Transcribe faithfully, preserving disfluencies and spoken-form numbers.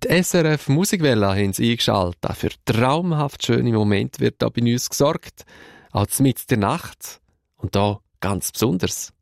Die S R F Musikwelle haben sie eingeschaltet. Für traumhaft schöne Momente wird da bei uns gesorgt. Auch mitten in der Nacht. Und da ganz besonders.